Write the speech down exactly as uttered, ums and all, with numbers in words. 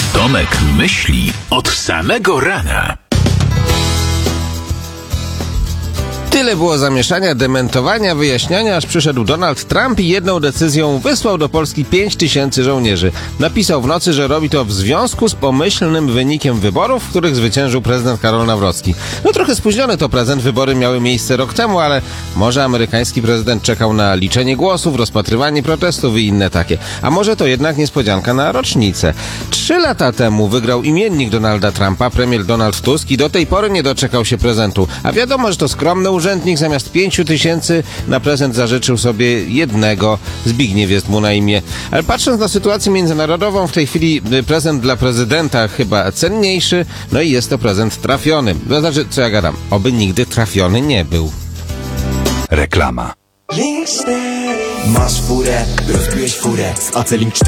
Tomek myśli od samego rana. Tyle było zamieszania, dementowania, wyjaśniania, aż przyszedł Donald Trump i jedną decyzją wysłał do Polski pięć tysięcy żołnierzy. Napisał w nocy, że robi to w związku z pomyślnym wynikiem wyborów, w których zwyciężył prezydent Karol Nawrocki. No trochę spóźniony to prezent, wybory miały miejsce rok temu, ale może amerykański prezydent czekał na liczenie głosów, rozpatrywanie protestów i inne takie. A może to jednak niespodzianka na rocznicę. Trzy lata temu wygrał imiennik Donalda Trumpa, premier Donald Tusk, i do tej pory nie doczekał się prezentu. A wiadomo, że to skromny urzędnik, zamiast pięciu tysięcy na prezent zażyczył sobie jednego. Zbigniew jest mu na imię. Ale patrząc na sytuację międzynarodową, w tej chwili prezent dla prezydenta chyba cenniejszy, no i jest to prezent trafiony. To znaczy, co ja gadam, oby nigdy trafiony nie był. Reklama. Masz furę, rozbiłeś furę z Acelink cztery.